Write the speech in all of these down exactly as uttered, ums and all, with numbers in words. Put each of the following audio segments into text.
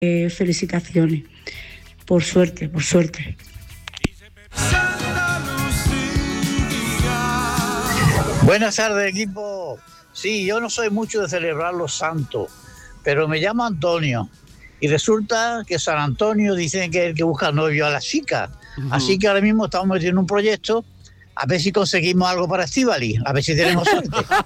Eh, felicitaciones. Por suerte, por suerte. Buenas tardes, equipo. Sí, yo no soy mucho de celebrar los santos, pero me llamo Antonio y resulta que San Antonio dicen que es el que busca novio a las chicas. Uh-huh. Así que ahora mismo estamos metiendo un proyecto a ver si conseguimos algo para Estíbaliz, a ver si tenemos suerte.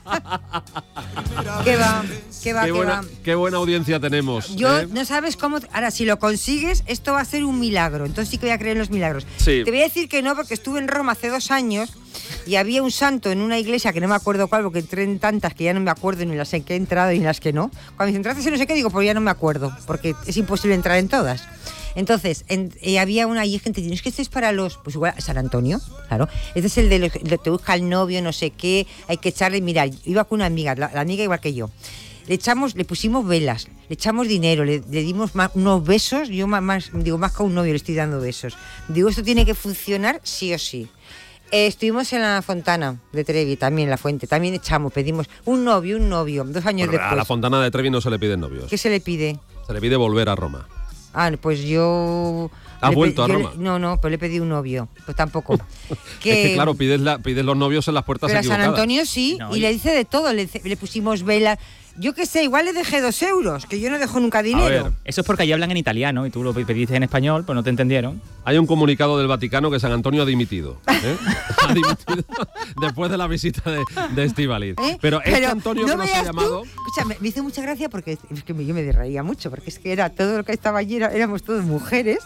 ¿Qué va? ¿Qué va? Qué, ¿Qué buena, va? qué buena audiencia tenemos. Yo ¿eh? no sabes cómo. Ahora, si lo consigues, esto va a ser un milagro. Entonces sí que voy a creer en los milagros. Sí. Te voy a decir que no, porque estuve en Roma hace dos años y había un santo en una iglesia que no me acuerdo cuál, porque entré en tantas que ya no me acuerdo ni las en que he entrado ni las que no. Cuando me entraste en no sé qué, digo, pues ya no me acuerdo, porque es imposible entrar en todas. Entonces, en, eh, había una y gente diciendo, es que este es para los, pues igual, San Antonio, claro, este es el de los, de, te busca el novio, no sé qué, hay que echarle, mira, iba con una amiga, la, la amiga igual que yo, le echamos, le pusimos velas, le echamos dinero, le, le dimos más, unos besos, yo más, más, digo, más que a un novio le estoy dando besos, digo, esto tiene que funcionar sí o sí. Eh, estuvimos en la Fontana de Trevi, también en la Fuente, también echamos, pedimos un novio, un novio, dos años bueno, después. A la Fontana de Trevi no se le piden novios. ¿Qué se le pide? Se le pide volver a Roma. Ah, pues yo... ¿Has vuelto a Roma? Le, no, no, pues le pedí un novio, pues tampoco. que, es que claro, pides, la, pides los novios en las puertas pero equivocadas. Pero a San Antonio sí, no, y, y le dice de todo, le, le pusimos velas. Yo qué sé, igual le dejé dos euros, que yo no dejo nunca dinero. A ver, eso es porque allí hablan en italiano y tú lo pediste en español, pues no te entendieron. Hay un comunicado del Vaticano que San Antonio ha dimitido. ¿eh? ha dimitido después de la visita de, de Estíbaliz. ¿Eh? Pero este Pero Antonio no que nos ha llamado... Tú, escucha, me, me hizo mucha gracia porque es que yo me reía mucho, porque es que era todo lo que estaba allí, era, éramos todas mujeres.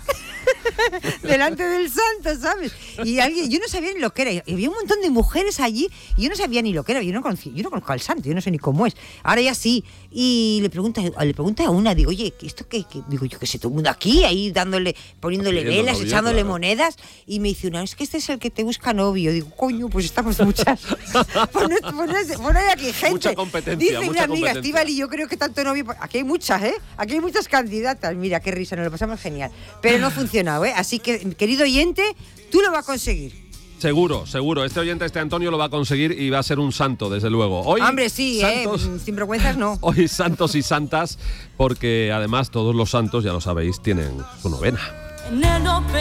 delante del santo, ¿sabes? Y alguien, yo no sabía ni lo que era. Y había un montón de mujeres allí y yo no sabía ni lo que era. Yo no conocía, yo no conozco al santo, yo no sé ni cómo es. Ahora ya sí. Y le pregunta, le pregunta a una, digo, oye, ¿esto qué? qué? Digo, yo qué sé, todo el mundo aquí, ahí dándole, poniéndole Pidiendo velas, novia, echándole claro. monedas. Y me dice una, es que este es el que te busca novio. Digo, coño, pues estamos muchas. Pon aquí gente. Mucha competencia. Dice mucha una amiga, competencia. Estíbaliz, yo creo que tanto novio. Aquí hay muchas, ¿eh? Aquí hay muchas candidatas. Mira, qué risa, nos lo pasamos genial. Pero no ha funcionado, ¿eh? Así que, querido oyente, tú lo vas a conseguir. Seguro, seguro. Este oyente, este Antonio, lo va a conseguir y va a ser un santo, desde luego. Hoy, Hombre, sí, santos, ¿eh? Sin vergüenzas no. Hoy santos y santas, porque además todos los santos, ya lo sabéis, tienen su novena. Nelope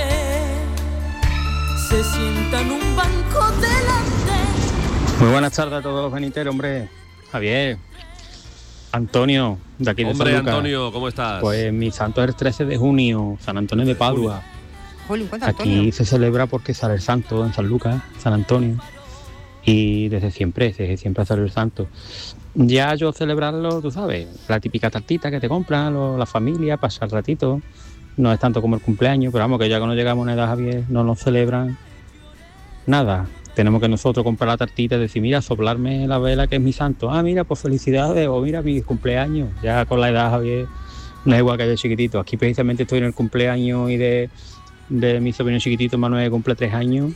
se sienta en un banco delante. Muy buenas tardes a todos los veniteros, hombre. Javier, Antonio, de aquí de Hombre, San Lucas. Antonio, ¿cómo estás? Pues mi santo es el trece de junio, San Antonio de Padua. Jolín, aquí se celebra porque sale el santo en San Lucas, San Antonio. Y desde siempre, desde siempre sale el santo. Ya yo celebrarlo, tú sabes, la típica tartita que te compran lo, la familia, pasar el ratito. No es tanto como el cumpleaños, pero vamos, que ya cuando llegamos a una edad, Javier, no nos celebran nada. Tenemos que nosotros comprar la tartita y decir, mira, soplarme la vela que es mi santo. Ah, mira, pues felicidades, o mira, mi cumpleaños. Ya con la edad, Javier, no es igual que de chiquitito. Aquí precisamente estoy en el cumpleaños y de, de mi sobrino chiquitito, Manuel, que cumple tres años.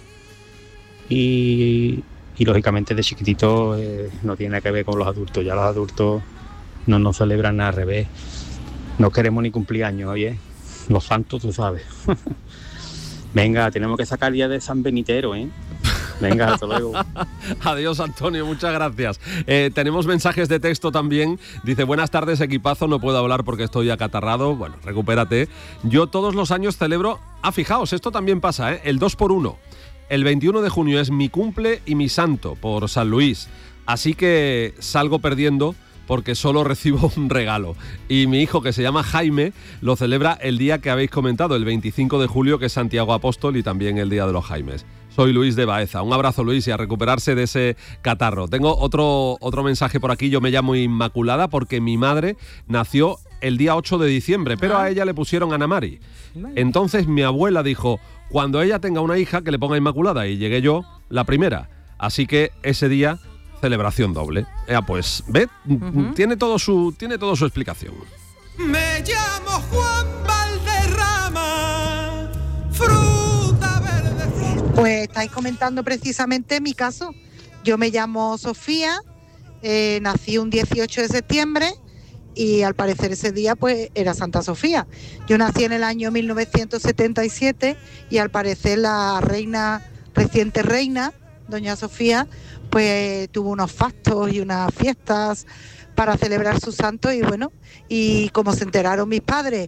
Y, y lógicamente de chiquitito eh, no tiene nada que ver con los adultos. Ya los adultos no nos celebran nada al revés. No queremos ni cumpleaños, oye. Los santos, tú sabes. Venga, tenemos que sacar día de San Benitero, ¿eh? Venga, hasta luego. Adiós, Antonio, muchas gracias. Eh, tenemos mensajes de texto también. Dice, buenas tardes, equipazo, no puedo hablar porque estoy acatarrado. Bueno, recupérate. Yo todos los años celebro... Ah, fijaos, esto también pasa, ¿eh? El dos por uno. El veintiuno de junio es mi cumple y mi santo por San Luis. Así que salgo perdiendo porque solo recibo un regalo. Y mi hijo, que se llama Jaime, lo celebra el día que habéis comentado, el veinticinco de julio, que es Santiago Apóstol y también el Día de los Jaimes. Soy Luis de Baeza. Un abrazo, Luis, y a recuperarse de ese catarro. Tengo otro, otro mensaje por aquí. Yo me llamo Inmaculada porque mi madre nació el día ocho de diciembre, pero a ella le pusieron Ana Mari. Entonces mi abuela dijo, cuando ella tenga una hija, que le ponga Inmaculada, y llegué yo la primera. Así que ese día, celebración doble. Ya pues, ¿ve? Uh-huh. Tiene todo su, tiene todo su explicación. Me llamo Juan Valderrama, fruta verde. Pues estáis comentando precisamente mi caso. Yo me llamo Sofía, eh, nací un dieciocho de septiembre y al parecer ese día pues era Santa Sofía. Yo nací en el año mil novecientos setenta y siete y al parecer la reina, reciente reina, doña Sofía, pues tuvo unos fastos y unas fiestas para celebrar su santo y bueno, y como se enteraron mis padres